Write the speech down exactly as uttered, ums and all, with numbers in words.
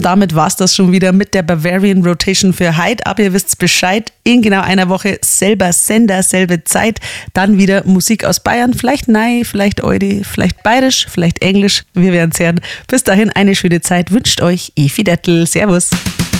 damit war's das schon wieder mit der Bavarian Rotation für heute. Aber ihr wisst Bescheid, in genau einer Woche selber Sender, selbe Zeit. Dann wieder Musik aus Bayern, vielleicht Neu, vielleicht Eudi, vielleicht Bayerisch, vielleicht Englisch. Wir werden's hören. Bis dahin eine schöne Zeit. Wünscht euch Efi Dettel. Servus.